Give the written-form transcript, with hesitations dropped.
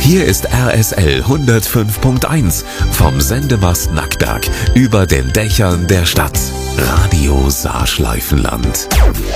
Hier ist RSL 105.1 vom Sendemast Nackberg über den Dächern der Stadt. Radio Saarschleifenland.